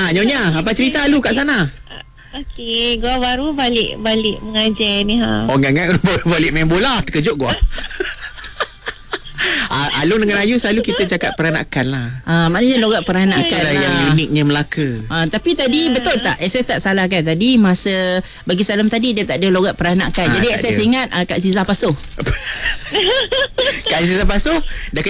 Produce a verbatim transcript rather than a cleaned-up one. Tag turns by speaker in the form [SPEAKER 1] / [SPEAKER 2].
[SPEAKER 1] Ha, Nyonya, apa cerita lu kat sana?
[SPEAKER 2] Okey, gua baru balik balik mengajar ni ha.
[SPEAKER 1] Oh, ingat baru balik main bola. Terkejut gua. Uh, Alun dengan Ayu selalu kita cakap peranakan lah.
[SPEAKER 3] Ah, maknanya logat peranakan
[SPEAKER 1] Itulah
[SPEAKER 3] lah.
[SPEAKER 1] yang uniknya Melaka.
[SPEAKER 3] Ah, tapi tadi betul tak? Saya tak salah kan tadi masa bagi salam tadi dia tak ada logat peranakan.
[SPEAKER 1] Ah,
[SPEAKER 3] Jadi
[SPEAKER 1] tak
[SPEAKER 3] saya
[SPEAKER 1] ada.
[SPEAKER 3] ingat ah, Kak Ziza Pasoh.
[SPEAKER 1] Kak Aziza Pasoh dah